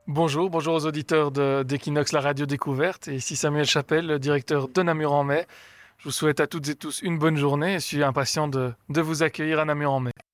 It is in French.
Bonjour aux auditeurs d'Equinox, la radio découverte. Et ici Samuel Chapelle, le directeur de Namur en mai. Je vous souhaite à toutes et tous une bonne journée et je suis impatient de vous accueillir à Namur en mai.